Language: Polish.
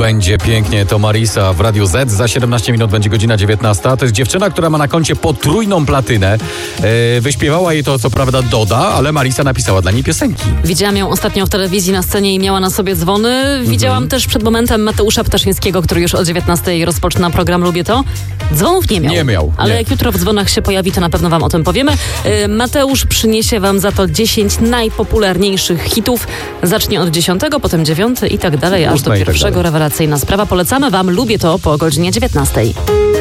będzie pięknie, to Marisa w Radiu Z. Za 17 minut będzie godzina 19. To jest dziewczyna, która ma na koncie potrójną platynę. Wyśpiewała jej to, co prawda, Doda, ale Marisa napisała dla niej piosenki. Widziałam ją ostatnio w telewizji na scenie i miała na sobie dzwony. Widziałam też przed momentem Mateusza Ptaszyńskiego, który już o 19 rozpoczyna program Lubię To. Dzwonów nie miał. Ale jak jutro w dzwonach się pojawi, to na pewno wam o tym powiemy. Mateusz przyniesie wam za to 10 najpopularniejszych hitów. Zacznie od 10, potem 9 i tak dalej, aż do pierwszego. Rewelacyjna sprawa. Polecamy wam Lubię To po godzinie 19.